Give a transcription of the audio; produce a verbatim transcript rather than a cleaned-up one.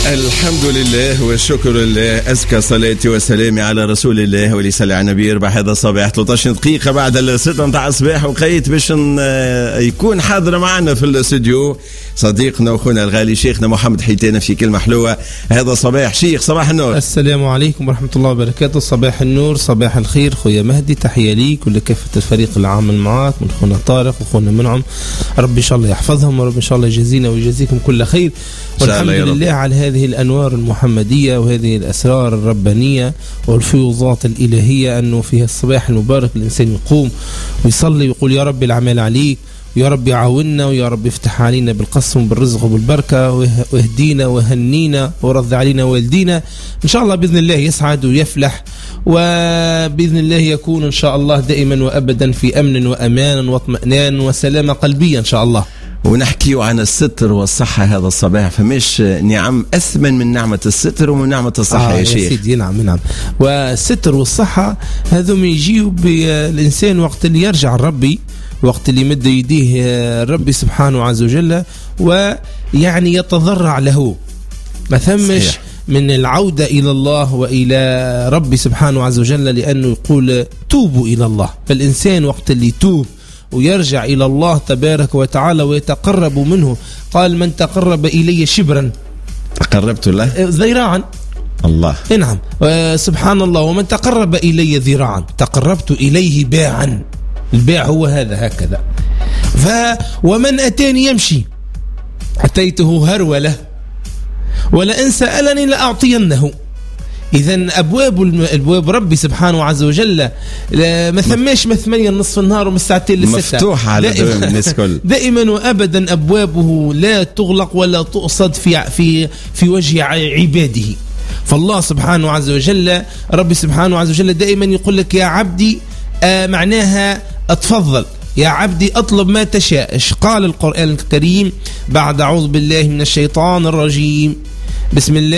الحمد لله والشكر لله، أزكى صلاتي وسلامي على رسول الله واللي يصلي على النبي. يربح هذا الصباح ثلاثة عشر دقيقة بعد الستة متاع الصباح، وقيت باش يكون حاضر معنا في الاستوديو صديقنا واخونا الغالي شيخنا محمد حيتانة في كلمة حلوة هذا الصباح. شيخ صباح النور. السلام عليكم ورحمة الله وبركاته. صباح النور، صباح الخير خويا مهدي، تحية ليك ولكافة الفريق العامل معاك من خونا طارق وخونا منعم. ربي إن شاء الله يحفظهم ورب إن شاء الله يجزينا ويجزيكم كل خير، والحمد لله على هذه الأنوار المحمدية وهذه الأسرار الربانية والفيوضات الإلهية، أنه في الصباح المبارك الإنسان يقوم ويصلي ويقول يا رب العمال عليك، ويا رب يعاوننا، ويا رب يفتح علينا بالقسم وبالرزق وبالبركة، واهدينا وهنينا ورض علينا والدينا. إن شاء الله بإذن الله يسعد ويفلح، وبإذن الله يكون إن شاء الله دائما وأبدا في أمن وأمان واطمئنان وسلامة قلبية إن شاء الله. ونحكيو عن الستر والصحة هذا الصباح، فمش نعم أثمن من نعمة الستر ومن نعمة الصحة آه يا شيخ. يا سيدي نعم نعم. والستر والصحة هذوم يجيوا بالإنسان وقت اللي يرجع ربي، وقت اللي مد يديه ربي سبحانه عز وجل ويعني يتضرع له، ما ثمش صحيح من العودة إلى الله وإلى ربي سبحانه عز وجل، لأنه يقول توبوا إلى الله. فالإنسان وقت اللي توب ويرجع إلى الله تبارك وتعالى ويتقرب منه، قال من تقرب إلي شبرا تقربت له ذراعا. الله نعم سبحان الله. ومن تقرب إلي ذراعا تقربت إليه باعا. الباع هو هذا هكذا. ف ومن أتاني يمشي أتيته هرولة، ولئن سألني لأعطينه. إذن أبواب أبواب ربي سبحانه عز وجل ما ثماش من ثمانية نصف النهار ومن الساعتين للستة، مفتوحة على دوام الناس كل دائما وأبدا أبوابه لا تغلق ولا تؤصد في في في وجه عباده. فالله سبحانه عز وجل ربي سبحانه عز وجل دائما يقول لك يا عبدي، آه معناها اتفضل يا عبدي اطلب ما تشاء. قال القرآن الكريم بعد أعوذ بالله من الشيطان الرجيم، بسم الله